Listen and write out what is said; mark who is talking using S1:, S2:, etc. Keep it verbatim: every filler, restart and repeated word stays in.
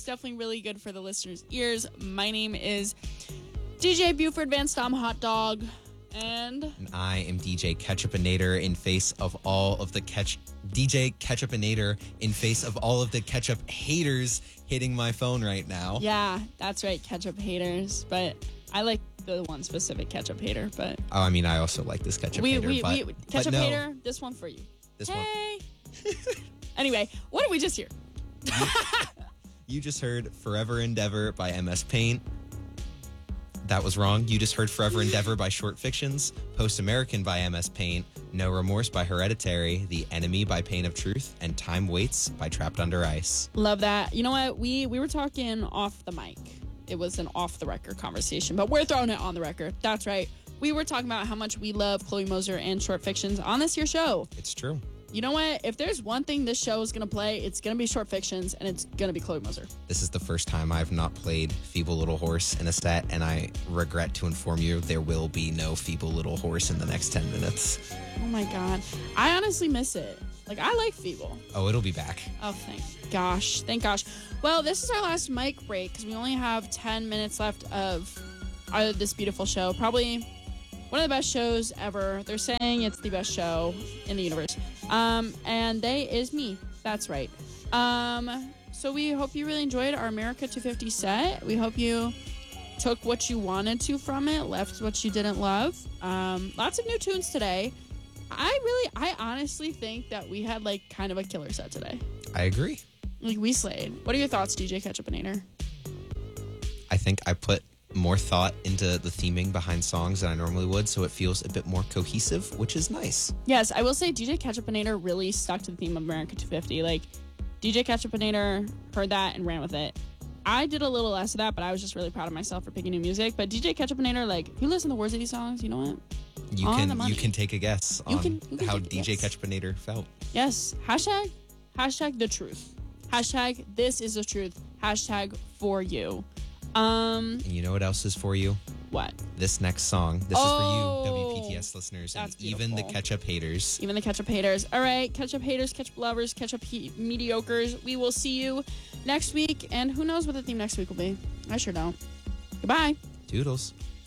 S1: definitely really good for the listeners' ears. My name is D J Buford Van Stom Hot Dog. And
S2: And I am D J Ketchupinator in face of all of the catch D J Ketchupinator in face of all of the ketchup haters hitting my phone right now.
S1: yeah, that's right, ketchup haters. But I like the one specific ketchup hater. But
S2: Oh, I mean, I also like this ketchup
S1: we,
S2: hater,
S1: we,
S2: but,
S1: we
S2: but
S1: ketchup
S2: no,
S1: hater. This one for you.
S2: This one.
S1: hey. Anyway, what did we just hear?
S2: You just heard Forever Endeavor by M S Paint. That was wrong. You just heard Forever Endeavor by Short Fictions, Post American by M S Paint, No Remorse by Hereditary, The Enemy by Pain of Truth, and Time Waits by Trapped Under Ice.
S1: Love that. You know what? We we were talking off the mic. It was an off the record conversation, but we're throwing it on the record. That's right. We were talking about how much we love Chloe Moser and Short Fictions on this here show.
S2: It's true.
S1: You know what? If there's one thing this show is going to play, it's going to be Short Fictions, and it's going to be Chloe Moser.
S2: This is the first time I've not played Feeble Little Horse in a set, and I regret to inform you there will be no Feeble Little Horse in the next ten minutes.
S1: Oh my God. I honestly miss it. Like, I like Feeble.
S2: Oh, it'll be back.
S1: Oh, thank gosh. Thank gosh. Well, this is our last mic break because we only have ten minutes left of uh, this beautiful show. Probably one of the best shows ever. They're saying it's the best show in the universe. Um, and they is me. That's right. Um, so we hope you really enjoyed our America two fifty set. We hope you took what you wanted to from it, left what you didn't love. Um, lots of new tunes today. I really, I honestly think that we had like kind of a killer set today.
S2: I agree.
S1: Like, we slayed. What are your thoughts, D J Ketchupinator?
S2: I think I put more thought into the theming behind songs than I normally would, so it feels a bit more cohesive, which is nice.
S1: Yes, I will say D J Ketchupinator really stuck to the theme of America two fifty. Like, D J Ketchupinator heard that and ran with it. I did a little less of that, but I was just really proud of myself for picking new music. But D J Ketchupinator, like, if you listen to the words of these songs, you know what?
S2: You
S1: On the
S2: can
S1: money.
S2: you can take a guess
S1: You
S2: on
S1: can- you can
S2: how
S1: take a
S2: D J
S1: guess.
S2: Ketchupinator felt.
S1: Yes. Hashtag, hashtag the truth. Hashtag this is the truth. Hashtag for you. Um,
S2: And you know what else is for you?
S1: what?
S2: This next song. This
S1: Oh,
S2: is for you, W P T S listeners, and
S1: that's
S2: even the
S1: beautiful.
S2: ketchup haters.
S1: Even the ketchup haters. All right, ketchup haters, ketchup lovers, ketchup he- mediocres. We will see you next week, and who knows what the theme next week will be. I sure don't. Goodbye.
S2: Toodles.